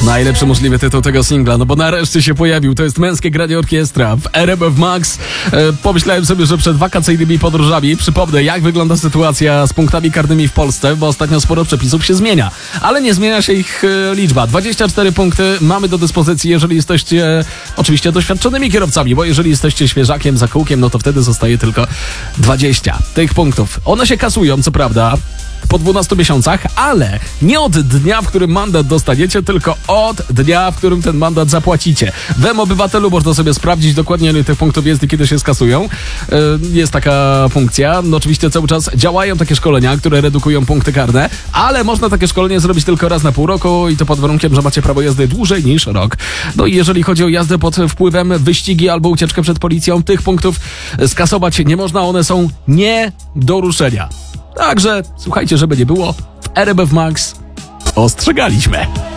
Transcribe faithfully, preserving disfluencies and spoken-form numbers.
Najlepszy możliwy tytuł tego singla, no bo nareszcie się pojawił. To jest Męskie Granie Orkiestra w R M F Max. E, pomyślałem sobie, że przed wakacyjnymi podróżami przypomnę, jak wygląda sytuacja z punktami karnymi w Polsce, bo ostatnio sporo przepisów się zmienia. Ale nie zmienia się ich e, liczba. dwadzieścia cztery punkty mamy do dyspozycji, jeżeli jesteście oczywiście doświadczonymi kierowcami, bo jeżeli jesteście świeżakiem, zakółkiem, no to wtedy zostaje tylko dwadzieścia tych punktów. One się kasują, co prawda, po dwunastu miesiącach, ale nie od dnia, w którym mandat dostaniecie, tylko od dnia, w którym ten mandat zapłacicie. W M-Obywatelu można sobie sprawdzić dokładnie, ile tych punktów jest i kiedy się skasują. Jest taka funkcja. No oczywiście cały czas działają takie szkolenia, które redukują punkty karne, ale można takie szkolenie zrobić tylko raz na pół roku i to pod warunkiem, że macie prawo jazdy dłużej niż rok. No i jeżeli chodzi o jazdę pod wpływem, wyścigi albo ucieczkę przed policją, tych punktów skasować nie można, one są nie do ruszenia. Także słuchajcie, żeby nie było, w R M F Max ostrzegaliśmy.